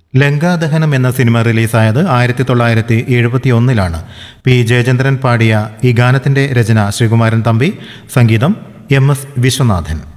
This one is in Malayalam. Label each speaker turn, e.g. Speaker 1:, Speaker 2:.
Speaker 1: ലങ്കാദഹനം എന്ന സിനിമ റിലീസായത് 1971 പി ജയചന്ദ്രൻ പാടിയ ഈ ഗാനത്തിന്റെ രചന ശ്രീകുമാരൻ തമ്പി, സംഗീതം MS വിശ്വനാഥൻ.